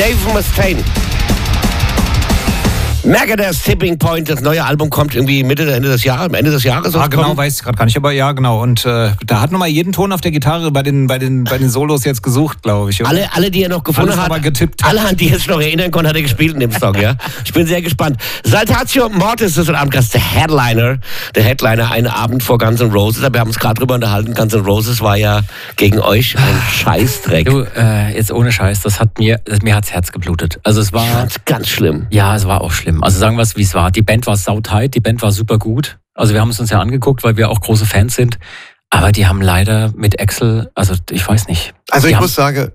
Dave Mustaine. Megadeth's Tipping Point, das neue Album kommt irgendwie Ende des Jahres. Genau, weiß ich gerade gar nicht, aber ja, genau. Und da hat nochmal jeden Ton auf der Gitarre bei den Solos jetzt gesucht, glaube ich. Alle, die er noch gefunden hat, alle, an die er sich noch erinnern konnte, hat er gespielt in dem Song, ja. Ich bin sehr gespannt. Saltatio Mortis ist heute Abend Gast, der Headliner, einen Abend vor Guns N' Roses. Aber wir haben uns gerade drüber unterhalten, Guns N' Roses war ja gegen euch ein Scheißdreck. Du, jetzt ohne Scheiß, mir hat's Herz geblutet. Also es war... Ich fand's ganz schlimm. Ja, es war auch schlimm. Also sagen wir es, wie es war. Die Band war sautight, die Band war super gut. Also wir haben es uns ja angeguckt, weil wir auch große Fans sind. Aber die haben leider mit Axl, also ich weiß nicht. Also ich muss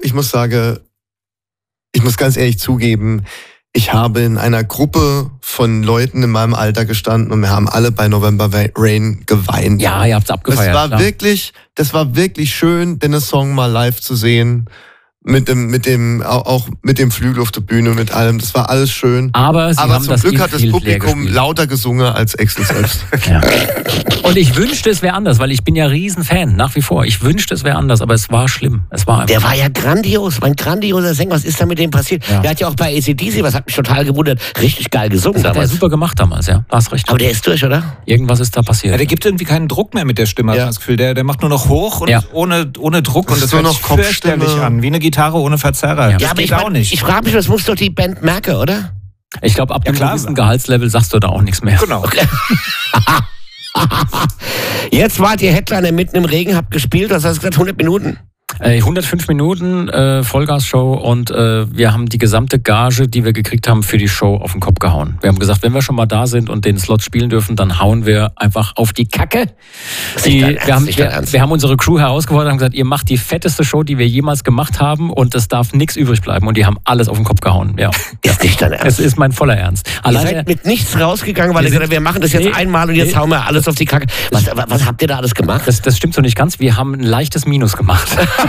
ganz ehrlich zugeben, ich habe in einer Gruppe von Leuten in meinem Alter gestanden und wir haben alle bei November Rain geweint. Ja, ihr habt's abgefeiert. Das war wirklich schön, den Song mal live zu sehen. Mit dem Flügel auf der Bühne, mit allem. Das war alles schön. Aber zum Glück hat das Publikum lauter gesungen als Axl selbst. Ja. Und ich wünschte, es wäre anders, weil ich bin ja Riesenfan, nach wie vor. Ich wünschte, es wäre anders, aber es war schlimm. Der war ja grandios, mein grandioser Sänger. Was ist da mit dem passiert? Ja. Der hat ja auch bei AC/DC, was hat mich total gewundert, richtig geil gesungen damals. Das hat er super gemacht damals, ja. Da hast recht. Aber der ist durch, oder? Irgendwas ist da passiert. Ja, der gibt irgendwie keinen Druck mehr mit der Stimme, ja. Das Gefühl. Der macht nur noch hoch und ohne Druck. Und das hört sich fürchterlich an, wie eine Gitarre ohne Verzerrer. Ja, das geht auch nicht. Ich frage mich, das muss doch die Band merken, oder? Ich glaube, ab einem gewissen Gehaltslevel sagst du da auch nichts mehr. Genau. Okay. Jetzt wart ihr Headliner mitten im Regen, habt gespielt, was hast du gesagt, 100 Minuten? 105 Minuten Vollgas-Show und wir haben die gesamte Gage, die wir gekriegt haben, für die Show auf den Kopf gehauen. Wir haben gesagt, wenn wir schon mal da sind und den Slot spielen dürfen, dann hauen wir einfach auf die Kacke. Wir haben unsere Crew herausgefordert und haben gesagt, ihr macht die fetteste Show, die wir jemals gemacht haben und es darf nichts übrig bleiben. Und die haben alles auf den Kopf gehauen. Ja. Ist nicht dein Ernst? Es ist mein voller Ernst. Ihr seid mit nichts rausgegangen, weil ihr gesagt habt, wir machen das jetzt einmal und jetzt hauen wir alles auf die Kacke. Was habt ihr da alles gemacht? Das stimmt so nicht ganz. Wir haben ein leichtes Minus gemacht.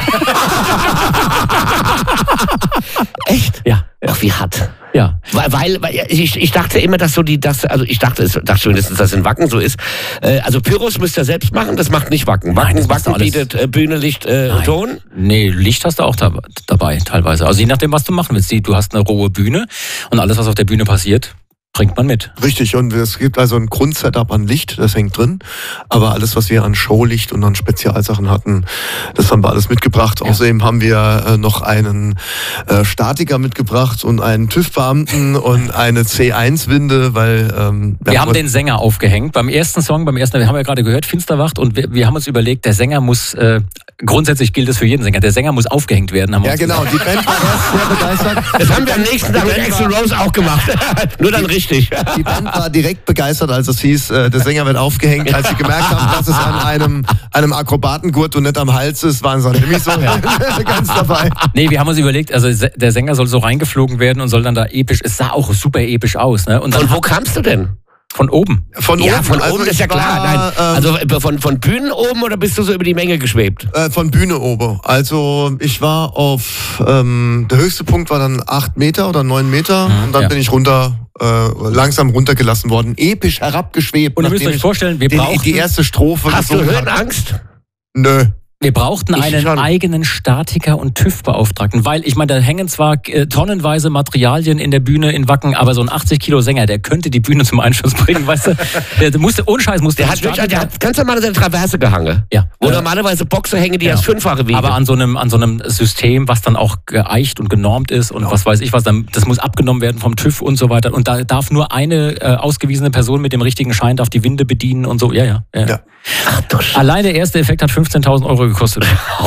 Echt? Ja. Ach, wie hart. Ja. Weil ich dachte immer, dass ich dachte mindestens, dass in Wacken so ist. Also Pyros müsst ihr selbst machen, das macht nicht Wacken. Wacken bietet Bühne, Licht, Ton. Nee, Licht hast du auch dabei teilweise. Also je nachdem, was du machen willst. Du hast eine rohe Bühne und alles, was auf der Bühne passiert, bringt man mit. Richtig, und es gibt also ein Grundsetup an Licht, das hängt drin. Aber alles, was wir an Showlicht und an Spezialsachen hatten, das haben wir alles mitgebracht. Ja. Außerdem haben wir noch einen Statiker mitgebracht und einen TÜV-Beamten und eine C1-Winde, weil... wir haben den Sänger aufgehängt. Beim ersten Song, wir haben ja gerade gehört, Finsterwacht, und wir haben uns überlegt, der Sänger muss... grundsätzlich gilt das für jeden Sänger. Der Sänger muss aufgehängt werden. Ja, genau. Die Band war erst sehr begeistert. Das haben wir am nächsten Tag mit Axl Rose auch gemacht. Nur dann richtig. Die Band war direkt begeistert, als es hieß, der Sänger wird aufgehängt. Als sie gemerkt haben, dass es an einem Akrobatengurt und nicht am Hals ist, waren sie nämlich so ganz dabei. Nee, wir haben uns überlegt, also der Sänger soll so reingeflogen werden und soll dann da episch, es sah auch super episch aus. Ne? Und wo kamst du denn? Von oben. Von oben ist ja klar. Nein. Also von Bühnen oben oder bist du so über die Menge geschwebt? Von Bühne oben. Also ich war auf, der höchste Punkt war dann 8 Meter oder 9 Meter und dann bin ich langsam runtergelassen worden. Episch herabgeschwebt. Und ihr müsst euch vorstellen, wir brauchen die erste Strophe. Hast du Höhenangst? Nö. Wir brauchten einen eigenen Statiker und TÜV-Beauftragten, weil, ich meine, da hängen zwar tonnenweise Materialien in der Bühne in Wacken, aber so ein 80 Kilo Sänger, der könnte die Bühne zum Einschuss bringen, weißt du? Der hat ganz normal an der Traverse gehangen. Ja. Wo normalerweise Boxer hängen, die erst 5-fache wiegen. Aber an so einem System, was dann auch geeicht und genormt ist und was weiß ich was, das muss abgenommen werden vom TÜV und so weiter. Und da darf nur eine ausgewiesene Person mit dem richtigen Schein darf die Winde bedienen und so. Ja. Ach, allein der erste Effekt hat 15.000 Euro gekostet.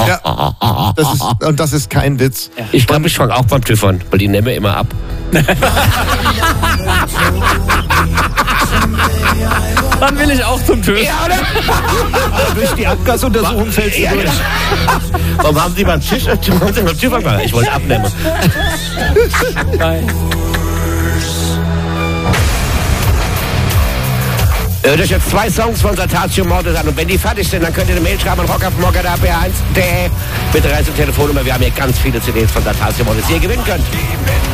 Ja, das ist kein Witz. Ja. Ich glaube, ich fange auch beim TÜV an, weil die nehmen immer ab. Dann will ich auch zum TÜV. Ja, oder? Durch die Abgasuntersuchung fällst du durch. Warum haben Sie beim TÜV angefangen? Ich wollte abnehmen. Nein. Hört euch jetzt 2 Songs von Saltatio Mortis an. Und wenn die fertig sind, dann könnt ihr eine Mail schreiben an rockabmorgen@br1.de. Bitte reißt die Telefonnummer. Wir haben hier ganz viele CDs von Saltatio Mortis, die ihr gewinnen könnt.